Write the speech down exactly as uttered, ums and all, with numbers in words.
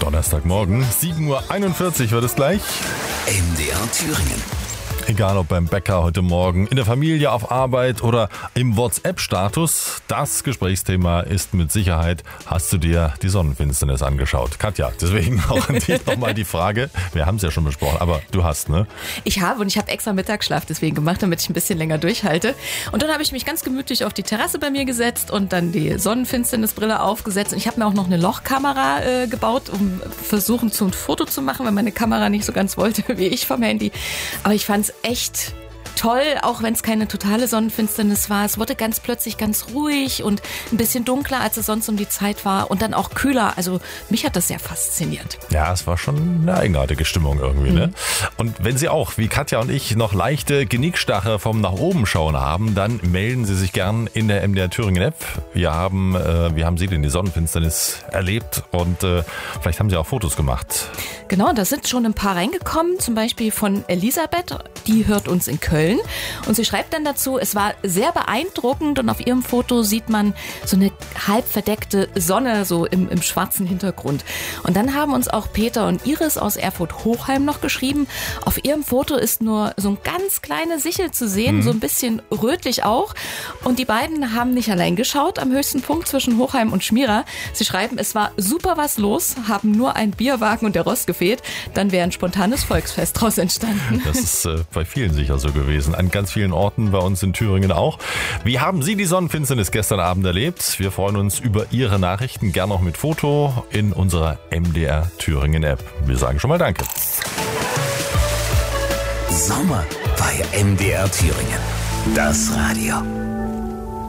Donnerstagmorgen, sieben Uhr einundvierzig wird es gleich. M D R Thüringen. Egal ob beim Bäcker heute Morgen, in der Familie, auf Arbeit oder im WhatsApp-Status, das Gesprächsthema ist mit Sicherheit, hast du dir die Sonnenfinsternis angeschaut? Katja, deswegen auch an dich nochmal die Frage, wir haben es ja schon besprochen, aber du hast, ne? Ich habe und ich habe extra Mittagsschlaf deswegen gemacht, damit ich ein bisschen länger durchhalte. Und dann habe ich mich ganz gemütlich auf die Terrasse bei mir gesetzt und dann die Sonnenfinsternisbrille aufgesetzt. Und ich habe mir auch noch eine Lochkamera äh, gebaut, um versuchen, so ein Foto zu machen, weil meine Kamera nicht so ganz wollte wie ich vom Handy. Aber ich fand es echt toll, auch wenn es keine totale Sonnenfinsternis war. Es wurde ganz plötzlich ganz ruhig und ein bisschen dunkler, als es sonst um die Zeit war und dann auch kühler. Also mich hat das sehr fasziniert. Ja, es war schon eine eigenartige Stimmung irgendwie, mhm. ne? Und wenn Sie auch, wie Katja und ich, noch leichte Genickstarre vom nach oben schauen haben, dann melden Sie sich gern in der M D R Thüringen App. Wir haben, äh, wie haben Sie denn die Sonnenfinsternis erlebt? Und äh, vielleicht haben Sie auch Fotos gemacht. Genau, da sind schon ein paar reingekommen, zum Beispiel von Elisabeth, die hört uns in Köln. Und sie schreibt dann dazu, es war sehr beeindruckend und auf ihrem Foto sieht man so eine halb verdeckte Sonne so im, im schwarzen Hintergrund. Und dann haben uns auch Peter und Iris aus Erfurt-Hochheim noch geschrieben, auf ihrem Foto ist nur so ein ganz kleine Sichel zu sehen, mhm. so ein bisschen rötlich auch. Und die beiden haben nicht allein geschaut am höchsten Punkt zwischen Hochheim und Schmira. Sie schreiben, es war super was los, haben nur ein Bierwagen und der Rost gefehlt, dann wäre ein spontanes Volksfest draus entstanden. Das ist äh, bei vielen sicher so gewesen. An ganz vielen Orten bei uns in Thüringen auch. Wie haben Sie die Sonnenfinsternis gestern Abend erlebt? Wir freuen uns über Ihre Nachrichten, gern auch mit Foto in unserer M D R Thüringen App. Wir sagen schon mal Danke. Sommer bei M D R Thüringen. Das Radio.